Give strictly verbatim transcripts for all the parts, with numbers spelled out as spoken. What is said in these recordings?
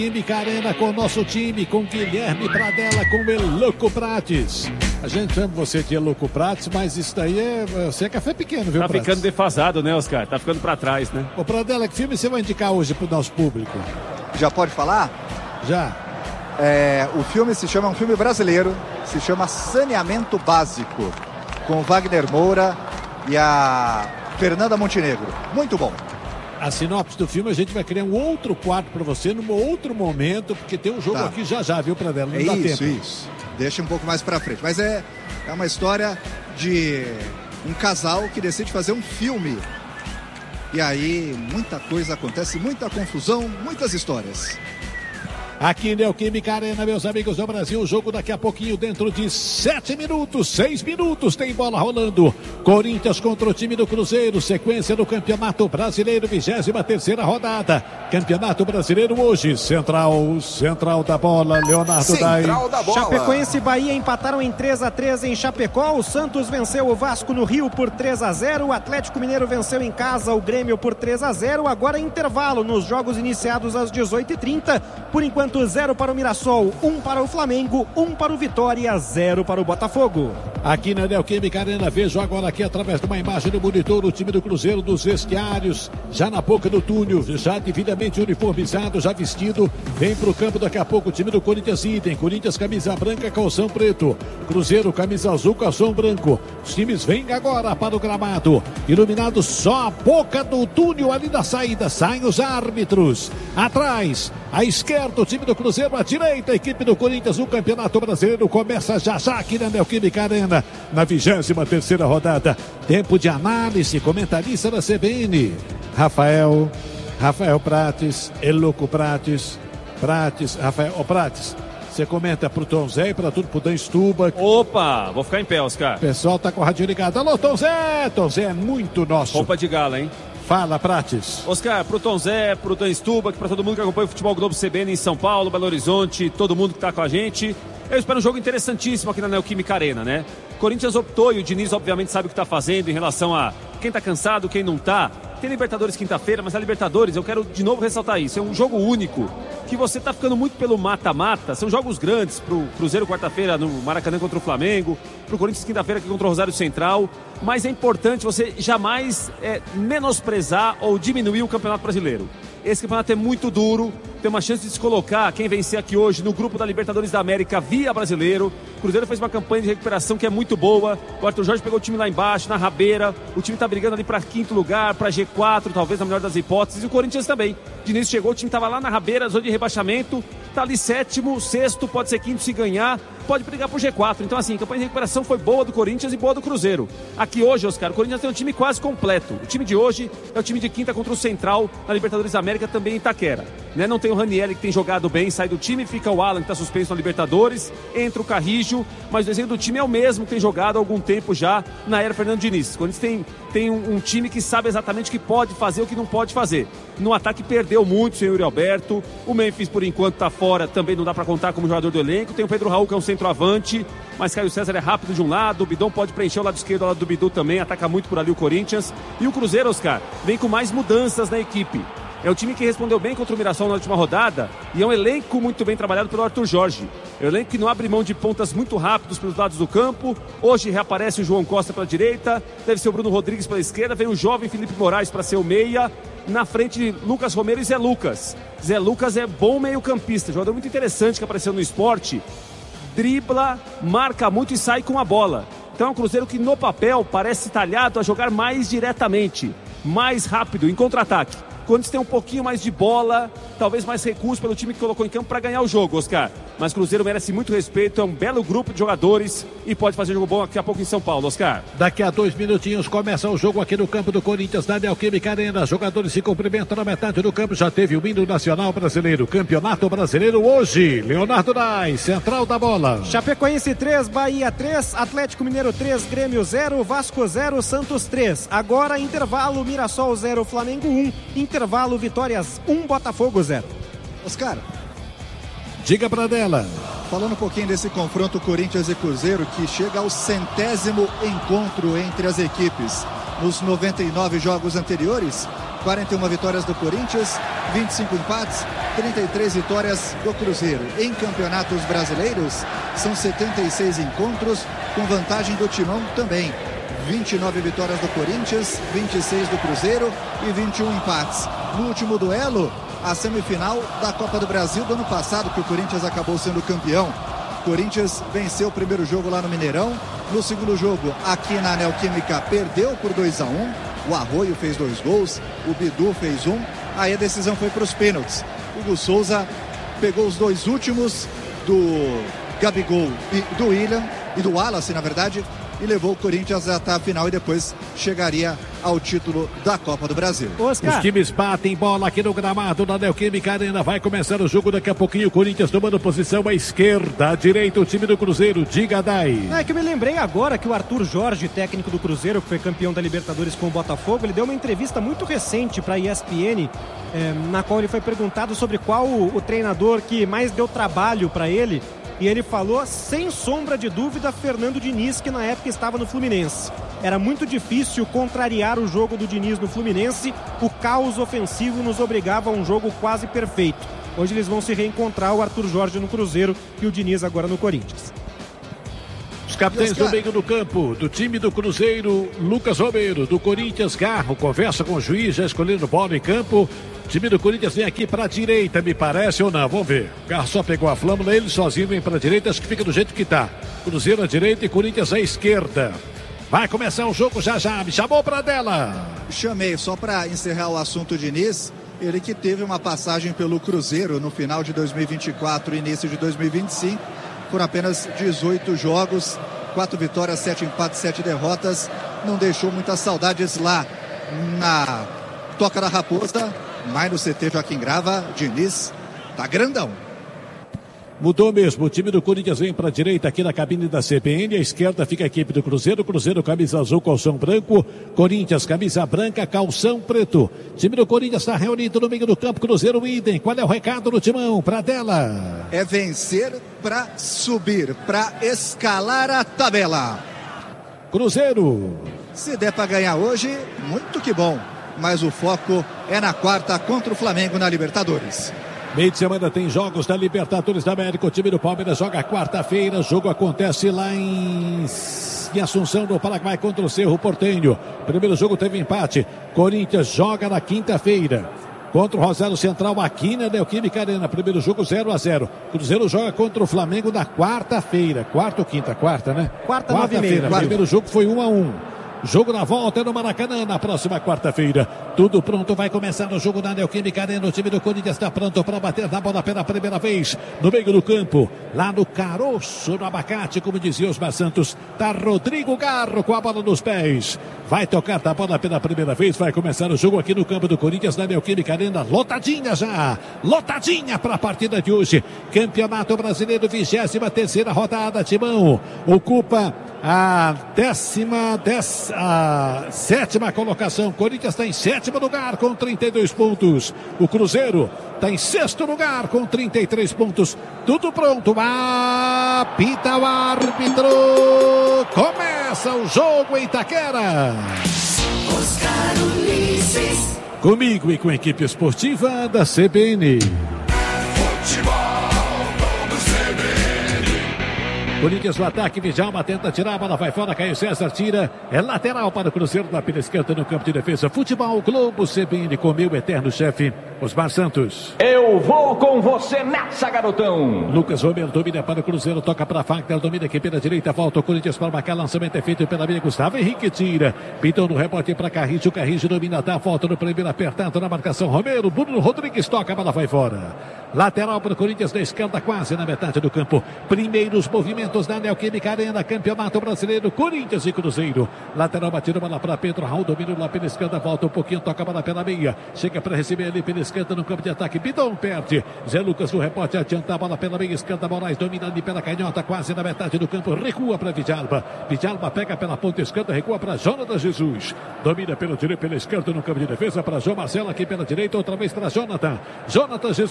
Química Arena com o nosso time, com Guilherme Pradella, com Eloco Prates. A gente chama você de Eloco Prates, mas isso daí é, você é café pequeno, viu, Tá Prates? ficando defasado, né, Oscar? Tá ficando pra trás, né? Ô, Pradella, que filme você vai indicar hoje pro nosso público? Já pode falar? Já. É, o filme se chama, um filme brasileiro, se chama Saneamento Básico, com Wagner Moura e a Fernanda Montenegro. Muito bom. A sinopse do filme, a gente vai criar um outro quadro para você num outro momento, porque tem um jogo Tá. aqui já já, viu, Pradella? Não É dá isso, tempo. isso. Deixa um pouco mais pra frente. Mas é, é uma história de um casal que decide fazer um filme. E aí muita coisa acontece, muita confusão, muitas histórias. Aqui Neoquímica Arena, meus amigos do Brasil, o jogo daqui a pouquinho, dentro de sete minutos, seis minutos, tem bola rolando. Corinthians contra o time do Cruzeiro, sequência do Campeonato Brasileiro, vigésima terceira rodada. Campeonato Brasileiro hoje, Central, Central da bola, Leonardo Dai. Central da bola. Chapecoense e Bahia empataram em três a três em Chapecó. O Santos venceu o Vasco no Rio por três a zero. O Atlético Mineiro venceu em casa o Grêmio por três a zero. Agora intervalo nos jogos iniciados às dezoito e trinta. Por enquanto, zero para o Mirassol, um para o Flamengo, um para o Vitória, zero para o Botafogo. Aqui na Neoquímica Arena, vejo agora aqui através de uma imagem do monitor o time do Cruzeiro dos vestiários, já na boca do túnel, já devidamente uniformizado, já vestido, vem para o campo daqui a pouco o time do Corinthians idem, Corinthians camisa branca, calção preto, Cruzeiro camisa azul, calção branco, os times vêm agora para o gramado, iluminado só a boca do túnel ali da saída, saem os árbitros, atrás, à esquerda o time do Cruzeiro, à direita a equipe do Corinthians, o Campeonato Brasileiro começa já já aqui na Neoquímica Arena, na vigésima terceira rodada, tempo de análise, comentarista da C B N, Rafael, Rafael Prates, Eloco Prates, Prates, Rafael, ô Prates, você comenta pro Tom Zé e pra tudo, pro Dan Stuba. Opa, vou ficar em pé, Oscar. O pessoal tá com o rádio ligado. Alô, Tom Zé, Tom Zé é muito nosso. Roupa de gala, hein? Fala, Prates. Oscar, pro Tom Zé, pro Dan Stuba, pra todo mundo que acompanha o Futebol Globo C B N em São Paulo, Belo Horizonte, todo mundo que tá com a gente. Eu espero um jogo interessantíssimo aqui na Neoquímica Arena, né? Corinthians optou e o Diniz obviamente sabe o que tá fazendo em relação a quem tá cansado, quem não tá. Tem Libertadores quinta-feira, mas a Libertadores, eu quero de novo ressaltar isso, é um jogo único, que você tá ficando muito pelo mata-mata, são jogos grandes pro Cruzeiro quarta-feira no Maracanã contra o Flamengo, pro Corinthians quinta-feira aqui contra o Rosário Central, mas é importante você jamais é, menosprezar ou diminuir o Campeonato Brasileiro. Esse campeonato é muito duro, tem uma chance de se colocar quem vencer aqui hoje no grupo da Libertadores da América via Brasileiro. O Cruzeiro fez uma campanha de recuperação que é muito boa. O Arthur Jorge pegou o time lá embaixo, na rabeira. O time tá brigando ali para quinto lugar, para G quatro, talvez na melhor das hipóteses. E o Corinthians também. Diniz chegou, o time tava lá na rabeira, zona de rebaixamento. Tá ali sétimo, sexto, pode ser quinto se ganhar. Pode brigar por G quatro. Então, assim, a campanha de recuperação foi boa do Corinthians e boa do Cruzeiro. Aqui hoje, Oscar, o Corinthians tem um time quase completo. O time de hoje é o time de quinta contra o Central na Libertadores da América, também em Itaquera. Né? Não tem o Ranieri, que tem jogado bem, sai do time, fica o Alan, que está suspenso na Libertadores, entra o Carrijo, mas o desenho do time é o mesmo que tem jogado há algum tempo já na era Fernando Diniz. O Corinthians tem, tem um, um time que sabe exatamente o que pode fazer e o que não pode fazer. No ataque perdeu muito sem o Yuri Alberto, o Memphis por enquanto está fora, também não dá para contar como jogador do elenco, tem o Pedro Raul que é um centroavante, mas Caio César é rápido de um lado, o Bidon pode preencher o lado esquerdo, o lado do Bidu também, ataca muito por ali o Corinthians, e o Cruzeiro, Oscar, vem com mais mudanças na equipe. É o time que respondeu bem contra o Mirassol na última rodada e é um elenco muito bem trabalhado pelo Arthur Jorge. É um elenco que não abre mão de pontas muito rápidos pelos lados do campo. Hoje reaparece o João Costa pela direita, deve ser o Bruno Rodrigues pela esquerda, vem o jovem Felipe Moraes para ser o meia. Na frente, Lucas Romero e Zé Lucas. Zé Lucas é bom meio-campista, jogador muito interessante que apareceu no esporte. Dribla, marca muito e sai com a bola. Então é um Cruzeiro que no papel parece talhado a jogar mais diretamente, mais rápido, em contra-ataque. Quando tem um pouquinho mais de bola, talvez mais recurso pelo time que colocou em campo para ganhar o jogo, Oscar. Mas o Cruzeiro merece muito respeito, é um belo grupo de jogadores e pode fazer jogo bom daqui a pouco em São Paulo, Oscar. Daqui a dois minutinhos começa o jogo aqui no campo do Corinthians, na Neoquímica Arena. Jogadores se cumprimentam na metade do campo, já teve o hino nacional brasileiro. Campeonato Brasileiro hoje, Leonardo Dai, Central da bola. Chapecoense três, Bahia três, Atlético Mineiro três, Grêmio zero, Vasco zero, Santos três. Agora intervalo, Mirassol zero, Flamengo um, intervalo, Vitórias um, Botafogo zero. Oscar, diga pra dela. Falando um pouquinho desse confronto Corinthians e Cruzeiro, que chega ao centésimo encontro entre as equipes. Nos noventa e nove jogos anteriores, quarenta e uma vitórias do Corinthians, vinte e cinco empates, trinta e três vitórias do Cruzeiro. Em campeonatos brasileiros, são setenta e seis encontros, com vantagem do Timão também. vinte e nove vitórias do Corinthians, vinte e seis do Cruzeiro e vinte e um empates. No último duelo, a semifinal da Copa do Brasil do ano passado, que o Corinthians acabou sendo campeão. O Corinthians venceu o primeiro jogo lá no Mineirão. No segundo jogo, aqui na Neoquímica, perdeu por dois a um. O Arroio fez dois gols, o Bidu fez um. Aí a decisão foi para os pênaltis. O Hugo Souza pegou os dois últimos do Gabigol e do William, e do Wallace, na verdade, e levou o Corinthians até a final e depois chegaria ao título da Copa do Brasil. Oscar. Os times batem bola aqui no gramado da Neoquímica Arena. Vai começar o jogo daqui a pouquinho. O Corinthians tomando posição à esquerda, à direita o time do Cruzeiro. Diga, Dai. É que eu me lembrei agora que o Arthur Jorge, técnico do Cruzeiro, que foi campeão da Libertadores com o Botafogo, ele deu uma entrevista muito recente para a E S P N, é, na qual ele foi perguntado sobre qual o, o treinador que mais deu trabalho para ele. E ele falou, sem sombra de dúvida, Fernando Diniz, que na época estava no Fluminense. Era muito difícil contrariar o jogo do Diniz no Fluminense. O caos ofensivo nos obrigava a um jogo quase perfeito. Hoje eles vão se reencontrar, o Arthur Jorge no Cruzeiro e o Diniz agora no Corinthians. Os capitães do meio do campo, do time do Cruzeiro, Lucas Romero, do Corinthians, Garro, conversa com o juiz, já escolhendo bola em campo. O time do Corinthians vem aqui para a direita, me parece, ou não? Vamos ver. O Garro só pegou a flâmula, ele sozinho vem para a direita, acho que fica do jeito que tá. Cruzeiro à direita e Corinthians à esquerda. Vai começar o jogo já já, me chamou para dela. Chamei, só para encerrar o assunto Diniz, ele que teve uma passagem pelo Cruzeiro no final de dois mil e vinte e quatro e início de dois mil e vinte e cinco. Foram apenas dezoito jogos, quatro vitórias, sete empates, sete derrotas. Não deixou muitas saudades lá na Toca da Raposa, mas no C T Joaquim Grava, Diniz tá grandão. Mudou mesmo, o time do Corinthians vem para a direita aqui na cabine da C B N, a esquerda fica a equipe do Cruzeiro, Cruzeiro camisa azul, calção branco, Corinthians camisa branca, calção preto. O time do Corinthians está reunido no meio do campo, Cruzeiro idem. Qual é o recado do timão para dela? É vencer para subir, para escalar a tabela. Cruzeiro. Se der para ganhar hoje, muito que bom, mas o foco é na quarta contra o Flamengo na Libertadores. Meio de semana tem jogos da Libertadores da América. O time do Palmeiras joga quarta-feira. O jogo acontece lá em, em Assunção, no Paraguai, contra o Cerro Porteño. Primeiro jogo teve empate. Corinthians joga na quinta-feira contra o Rosário Central aqui na Neoquímica Arena. Primeiro jogo zero a zero. Cruzeiro joga contra o Flamengo na quarta-feira. Quarta ou quinta? Quarta, né? Quarta, quarta-feira. Primeiro jogo foi um a um. Jogo na volta no Maracanã na próxima quarta-feira. Tudo pronto, vai começar o jogo na Neoquímica Arena. O time do Corinthians está pronto para bater na bola pela primeira vez. No meio do campo, lá no caroço, no abacate, como dizia Osmar Santos, tá Rodrigo Garro com a bola nos pés. Vai tocar a bola pela primeira vez. Vai começar o jogo aqui no campo do Corinthians na Neoquímica Arena. Lotadinha já, lotadinha para a partida de hoje. Campeonato Brasileiro, vigésima terceira rodada. Timão ocupa a décima, décima a sétima colocação. Corinthians está em sétimo lugar com trinta e dois pontos. O Cruzeiro está em sexto lugar com trinta e três pontos. Tudo pronto. Apita o árbitro. Começa o jogo em Itaquera. Oscar Ulisses. Comigo e com a equipe esportiva da C B N. Futebol. Corinthians no ataque, Djalma tenta tirar, a bola vai fora, Caio César tira, é lateral para o Cruzeiro na pela esquerda no campo de defesa. Futebol Globo C B N com meu eterno chefe, Osmar Santos. Eu vou com você nessa, garotão. Lucas Romero domina para o Cruzeiro, toca para a Fagner, domina aqui pela direita, volta o Corinthians para marcar, lançamento é feito pela linha, Gustavo Henrique tira, pintou no rebote para Carrijo, o Carrijo domina, dá volta no primeiro, apertado na marcação, Romero, Bruno Rodrigues toca, a bola vai fora. Lateral para o Corinthians na esquerda, quase na metade do campo. Primeiros movimentos na Neoquímica Arena, Campeonato Brasileiro, Corinthians e Cruzeiro. Lateral batida, bola para Pedro, Raul domina lá pela esquerda, volta um pouquinho, toca a bola pela meia. Chega para receber ali pela esquerda no campo de ataque. Bidon perde. Zé Lucas no rebote, adianta a bola pela meia esquerda. Moraes domina ali pela canhota, quase na metade do campo. Recua para Djalma. Djalma pega pela ponta esquerda, recua para Jonathan Jesus. Domina pelo direito, pela esquerda no campo de defesa para João Marcelo aqui pela direita, outra vez para Jonathan. Jonathan Jesus domina.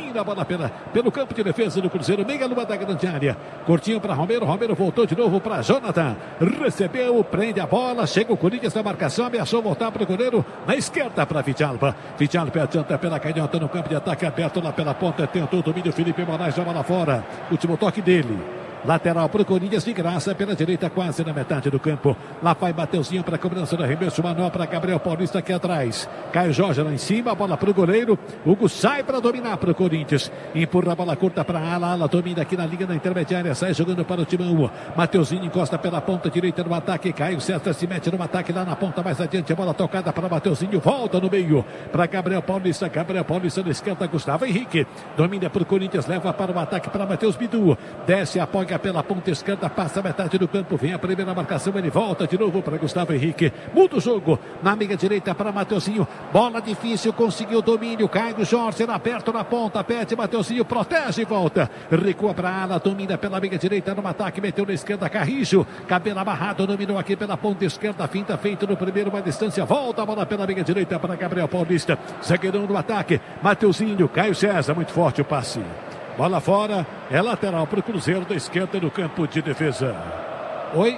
domina a bola pela, pelo campo de defesa do Cruzeiro, meia lua da grande área, curtinho para Romero, Romero voltou de novo para Jonathan, recebeu, prende a bola, chega o Corinthians na marcação, ameaçou voltar para o goleiro, na esquerda para Vidalba, Vidalba adianta pela canhota no campo de ataque, aberto lá pela ponta, tentou o domínio, Felipe Moraes joga lá fora, último toque dele. Lateral para o Corinthians de graça, pela direita quase na metade do campo. Lá vai Mateuzinho para a cobrança do arremesso manual para Gabriel Paulista aqui atrás. Caio Jorge lá em cima, a bola para o goleiro. Hugo sai para dominar para o Corinthians. Empurra a bola curta para a ala, ala domina aqui na linha da intermediária, sai jogando para o Timão. Mateuzinho encosta pela ponta direita no ataque. Caio César se mete no ataque lá na ponta mais adiante. A bola tocada para Mateuzinho, volta no meio para Gabriel Paulista. Gabriel Paulista na esquerda, Gustavo Henrique. Domina para o Corinthians, leva para o ataque para Matheus Bidu. Desce, apoia pela ponta esquerda, passa a metade do campo, vem a primeira marcação, ele volta de novo para Gustavo Henrique, muda o jogo, na meia direita para Mateuzinho, bola difícil, conseguiu o domínio, Caio Jorge, aperto na ponta, pede Mateuzinho, protege e volta, recua para a ala, domina pela meia direita no ataque, meteu na esquerda, Carrijo, cabelo amarrado, dominou aqui pela ponta esquerda, finta feito no primeiro, uma distância, volta a bola pela meia direita para Gabriel Paulista, zagueirão no ataque, Mateuzinho, Caio César, muito forte o passe. Bola fora, é lateral para o Cruzeiro da esquerda no campo de defesa. Oi?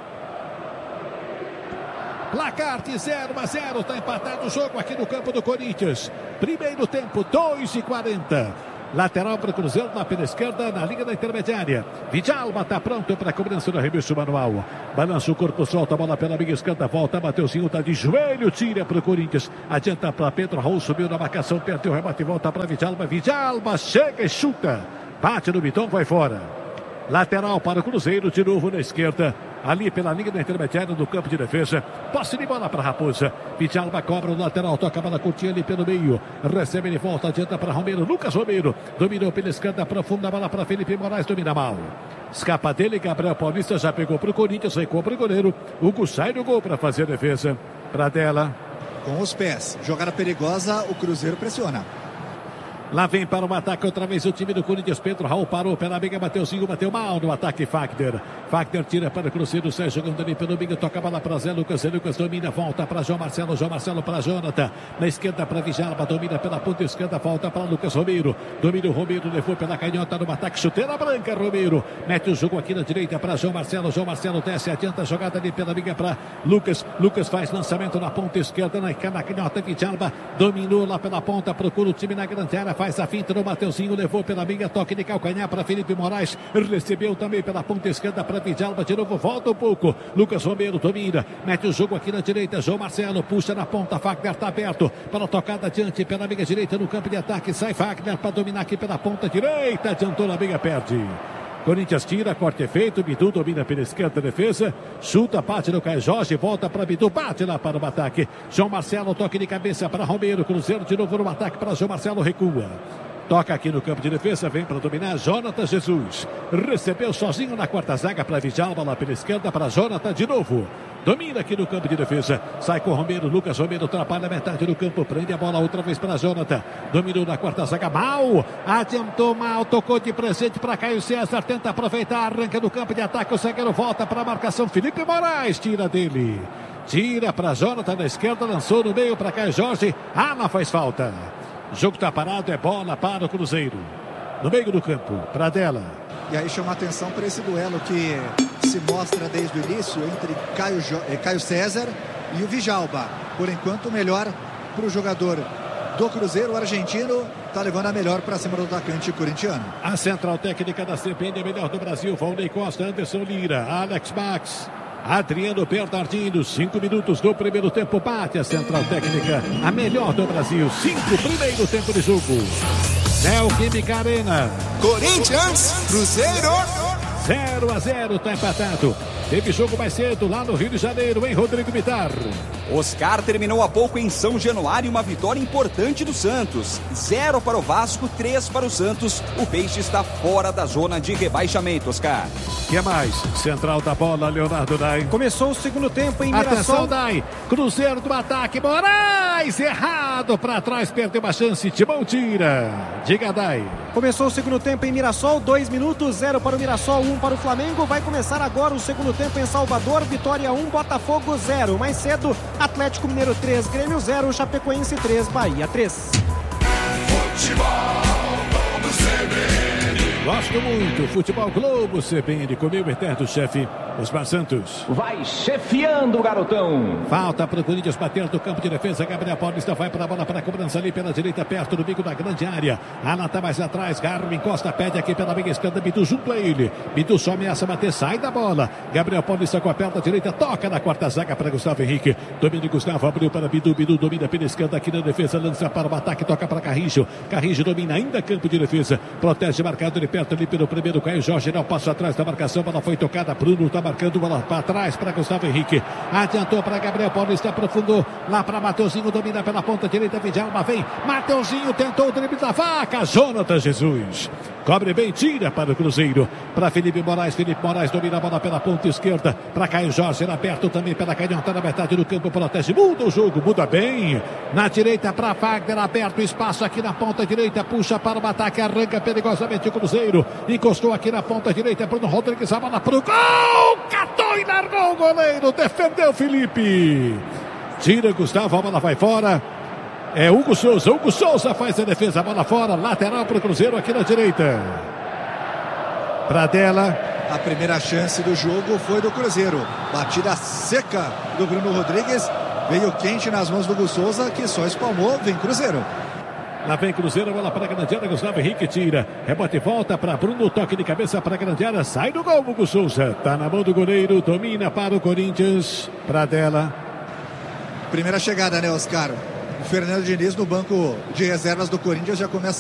Placar de zero a zero, está empatado o jogo aqui no campo do Corinthians. Primeiro tempo, dois e quarenta. Lateral para o Cruzeiro, na pela esquerda, na linha da intermediária. Vidalba está pronto para a cobrança do arremesso manual. Balança o corpo, solta a bola pela linha esquerda, volta, Mateuzinho está de joelho, tira para o Corinthians. Adianta para Pedro Raul, subiu na marcação, perdeu o rebate, volta para Vidalba. Vidalba chega e chuta. Bate no bitão, vai fora. Lateral para o Cruzeiro, de novo na esquerda. Ali pela linha da intermediária do campo de defesa. Posse de bola para Raposa. Vidalba cobra o lateral, toca a bola curtinha ali pelo meio. Recebe ele, volta, adianta para Romero. Lucas Romero dominou pela esquerda, profunda a bola para Felipe Moraes, domina mal. Escapa dele, Gabriel Paulista já pegou para o Corinthians, recua para o goleiro. Hugo sai do gol para fazer a defesa. Pradella. Com os pés, jogada perigosa, o Cruzeiro pressiona. Lá vem para o ataque outra vez o time do Corinthians. Pedro Raul parou pela amiga, Mateuzinho, bateu mal no ataque. Fagner. Fagner tira para o Cruzeiro, sai jogando ali pelo meio, toca a bola para Zé Lucas. Zé Lucas domina, volta para João Marcelo. João Marcelo para Jonathan. Na esquerda para Vidalba, domina pela ponta esquerda, volta para Lucas Romero. Domina o Romero, levou pela canhota no ataque. Chuteira branca, Romero. Mete o jogo aqui na direita para João Marcelo. João Marcelo desce, adianta a jogada ali pela amiga para Lucas. Lucas faz lançamento na ponta esquerda, na canhota. Vidalba dominou lá pela ponta, procura o time na grande área, faz a finta no Mateuzinho, levou pela minha, toque de calcanhar para Felipe Moraes, recebeu também pela ponta esquerda para Vidalba, de novo, volta um pouco, Lucas Romero domina, mete o jogo aqui na direita, João Marcelo puxa na ponta, Fagner está aberto, para a tocada adiante, pela minha direita no campo de ataque, sai Fagner para dominar aqui pela ponta direita, adiantou na minha, perde. Corinthians tira, corte é feito, Bidu domina pela esquerda, defesa, chuta, bate no Caio Jorge, volta para Bidu, bate lá para o ataque, João Marcelo, toque de cabeça para Romero, Cruzeiro de novo no ataque para João Marcelo, recua. Toca aqui no campo de defesa, vem para dominar Jonathan Jesus. Recebeu sozinho na quarta zaga para Vidalba, lá pela esquerda para Jonathan de novo. Domina aqui no campo de defesa. Sai com o Romero, Lucas Romero atrapalha a metade do campo, prende a bola outra vez para Jonathan. Dominou na quarta zaga, mal. Adiantou mal, tocou de presente para Caio César, tenta aproveitar, arranca no campo de ataque, o zagueiro volta para a marcação. Felipe Moraes tira dele. Tira para Jonathan na esquerda, lançou no meio para Caio Jorge. Ala faz falta. O jogo está parado, é bola para o Cruzeiro. No meio do campo, Pradella. E aí chama atenção para esse duelo que se mostra desde o início entre Caio, jo... Caio César e o Vidalba. Por enquanto, melhor para o jogador do Cruzeiro, o argentino está levando a melhor para cima do atacante corintiano. A central técnica da C B N, a melhor do Brasil, Valnei Costa, Anderson Lira, Alex Max, Adriano Bernardino, cinco minutos do primeiro tempo, bate a central técnica, a melhor do Brasil, cinco, primeiro tempo de jogo. Neoquímica Arena. Corinthians, Cruzeiro. zero a zero, tá empatado. Teve jogo mais cedo lá no Rio de Janeiro, em Rodrigo Bitar. Oscar terminou há pouco em São Januário, uma vitória importante do Santos. Zero para o Vasco, três para o Santos. O Peixe está fora da zona de rebaixamento, Oscar. O que mais? Central da bola, Leonardo Dai. Começou o segundo tempo em Mirassol. Atenção, Dai. Cruzeiro do ataque, Moraes, errado para trás, perdeu uma chance, Timão tira. Diga, Dai. Começou o segundo tempo em Mirassol, dois minutos, zero para o Mirassol, um para o Flamengo. Vai começar agora o segundo tempo em Salvador, Vitória um, Botafogo zero. Mais cedo, Atlético Mineiro três, Grêmio zero, Chapecoense três, Bahia três. Futebol. Gosto muito. Futebol Globo C B N com meu eterno chefe, Osmar Santos. Vai chefiando o garotão. Falta para o Corinthians bater do campo de defesa. Gabriel Paulista vai para a bola para a cobrança ali pela direita, perto do bico da grande área. Alan tá mais atrás. Garro encosta, pede aqui pela meia esquerda. Bidu junto a ele. Bidu só ameaça bater, sai da bola. Gabriel Paulista com a perna direita, toca na quarta zaga para Gustavo Henrique. Domínio Gustavo abriu para Bidu. Bidu domina pela esquerda aqui na defesa. Lança para o ataque, toca para Carrijo. Carrijo domina ainda campo de defesa. Protege marcado de perto ali pelo primeiro. Caio Jorge não passa atrás da marcação. Bola foi tocada. Bruno tá marcando. Bola para trás para Gustavo Henrique. Adiantou para Gabriel Paulista. Aprofundou lá para Mateuzinho. Domina pela ponta direita. Vidalma vem. Mateuzinho tentou o drible da vaca. Jonathan Jesus. Cobre bem, tira para o Cruzeiro. Para Felipe Moraes. Felipe Moraes domina a bola pela ponta esquerda. Para Caio Jorge. Aberto também pela canhota na metade do campo. Protege. Muda o jogo. Muda bem. Na direita para Wagner. Aberto espaço aqui na ponta direita. Puxa para o ataque. Arranca perigosamente o Cruzeiro. Encostou aqui na ponta direita. Bruno Rodrigues. A bola para o gol. Catou e largou o goleiro. Defendeu Felipe. Tira Gustavo. A bola vai fora. É Hugo Souza, Hugo Souza faz a defesa, a bola fora, lateral para o Cruzeiro aqui na direita. Pradella. A primeira chance do jogo foi do Cruzeiro. Batida seca do Bruno Rodrigues. Veio quente nas mãos do Hugo Souza, que só espalmou. Vem Cruzeiro. Lá vem Cruzeiro, a bola para a grande área, Gustavo Henrique tira. Rebote volta para Bruno, toque de cabeça para a grande área. Sai do gol, Hugo Souza. Tá na mão do goleiro, domina para o Corinthians. Pradella. Primeira chegada, né, Oscar? O Fernando Diniz no banco de reservas do Corinthians já começa